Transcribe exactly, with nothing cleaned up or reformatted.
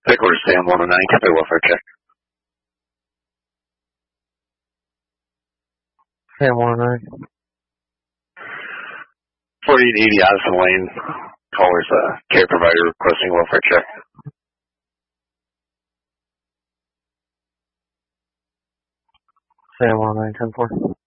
Pickler, Sam one oh nine, Cafe Welfare Check. Sam one oh nine. forty-eight eighty Addison Lane. Caller's uh, care provider requesting welfare check. Sam one oh nine, ten four.